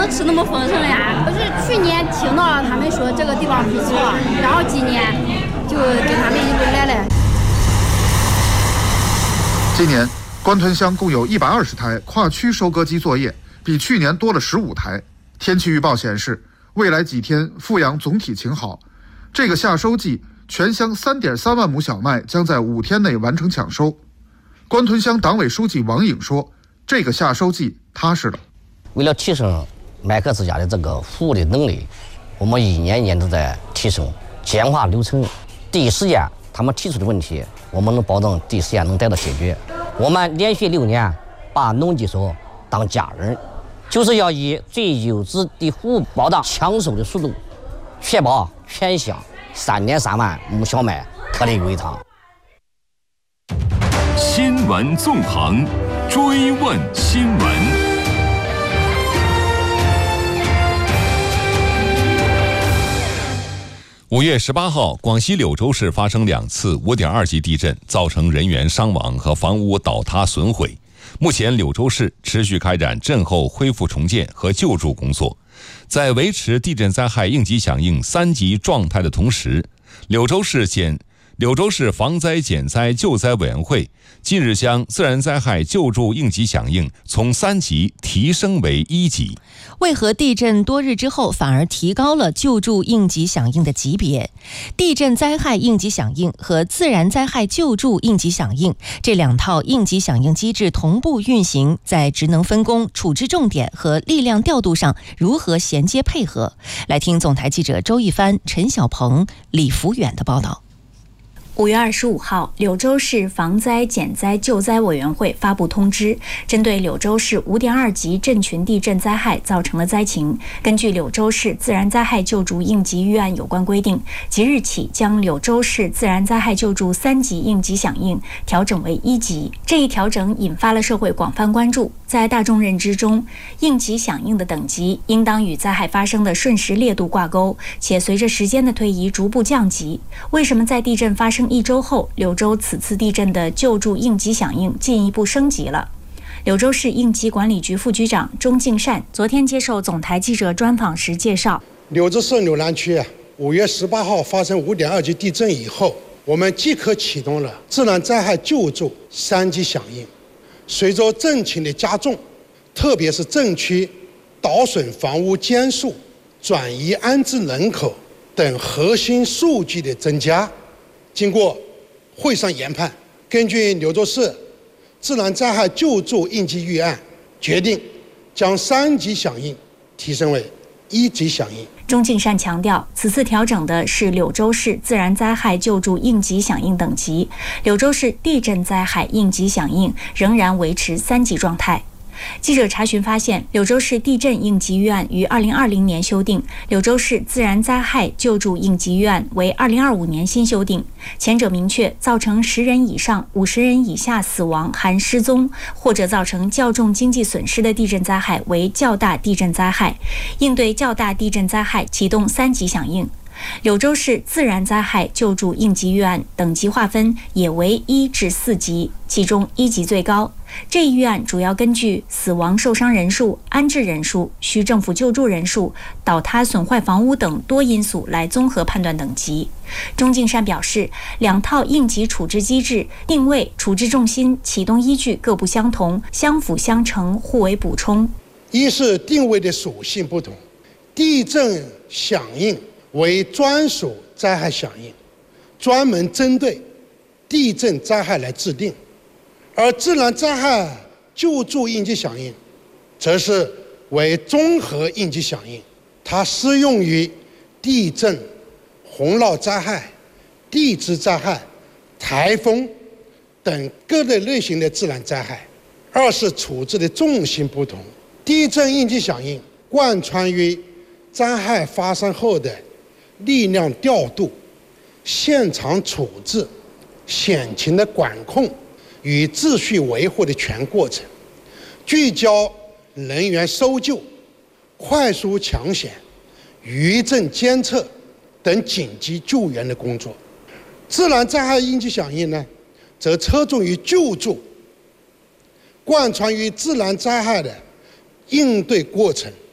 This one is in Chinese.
能吃那么丰盛呀。我是去年听到他们说这个地方不错，然后今年就跟他们一路来了。 今年关屯乡共有120台跨区收割机作业，比去年多了15台。天气预报显示，未来几天阜阳总体晴好。这个夏收季，全乡3.3万亩小麦将在5天内完成抢收。关屯乡党委书记王颖说：“这个夏收季踏实了。 为了提升麦克之家的这个服务的能力，我们一年一年都在提升、简化流程，第一时间他们提出的问题，我们能保证第一时间能得到解决。我们连续6年把农技所当家人，就是要以最优质的服务保障抢收的速度，确保全乡3.3万亩小麦颗粒归仓。” 新闻纵横，追问新闻。5月18号，广西柳州市发生2次5.2级地震，造成人员伤亡和房屋倒塌损毁。目前，柳州市持续开展震后恢复重建和救助工作，在维持地震灾害应急响应3级状态的同时，柳州市防灾减灾救灾委员会近日将自然灾害救助应急响应从3级提升为1级。 为何地震多日之后反而提高了救助应急响应的级别？地震灾害应急响应和自然灾害救助应急响应这2套应急响应机制同步运行，在职能分工、处置重点和力量调度上如何衔接配合？来听总台记者周一帆、陈小鹏、李福远的报道。 5月25号，柳州市防灾减灾救灾委员会发布通知，针对柳州市5.2级震群地震灾害造成的灾情，根据柳州市自然灾害救助应急预案有关规定，即日起将柳州市自然灾害救助3级应急响应调整为1级。这一调整引发了社会广泛关注。在大众认知中，应急响应的等级应当与灾害发生的瞬时烈度挂钩，且随着时间的推移逐步降级。为什么在地震发生1周后，柳州此次地震的救助应急响应进一步升级了？柳州市应急管理局副局长钟敬善昨天接受总台记者专访时介绍， 柳州市柳南区5月18号发生5.2级地震以后，我们即刻启动了自然灾害救助3级响应。随着震情的加重，特别是震区倒损房屋间数、转移安置人口等核心数据的增加，经过会上研判，根据柳州市自然灾害救助应急预案，决定将3级响应提升为1级响应。 钟敬善强调，此次调整的是柳州市自然灾害救助应急响应等级，柳州市地震灾害应急响应仍然维持3级状态。记者查询发现，柳州市地震应急预案于2020年修订，柳州市自然灾害救助应急预案为2025年新修订。前者明确造成10人以上50人以下死亡含失踪，或者造成较重经济损失的地震灾害为较大地震灾害，应对较大地震灾害启动3级响应。柳州市自然灾害救助应急预案等级划分也为1至4级，其中1级最高。这一预案主要根据死亡受伤人数、安置人数、需政府救助人数、倒塌损坏房屋等多因素来综合判断等级。钟敬善表示，2套应急处置机制定位、处置重心、启动依据各不相同，相辅相成，互为补充。 一是定位的属性不同，地震响应为专属灾害响应，专门针对地震灾害来制定；而自然灾害救助应急响应则是为综合应急响应，它适用于地震、洪涝灾害、地质灾害、台风等各类型的自然灾害。二是处置的重心不同，地震应急响应贯穿于灾害发生后的力量调度、现场处置、险情的管控与秩序维护的全过程，聚焦人员搜救、快速抢险、余震监测等紧急救援的工作。自然灾害应急响应呢，则侧重于救助，贯穿于自然灾害的应对过程，